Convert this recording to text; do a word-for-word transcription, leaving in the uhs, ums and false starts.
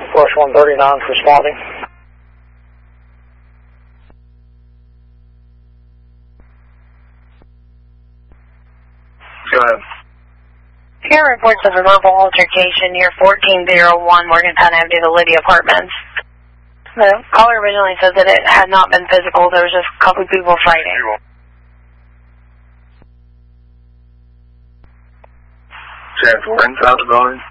Force one thirty-nine for spotting. Go ahead. Here are reports of a verbal altercation near fourteen oh one Morgantown Avenue, the Liddy Apartments. The caller originally said that it had not been physical, there was just a couple people fighting. ten four inside the building.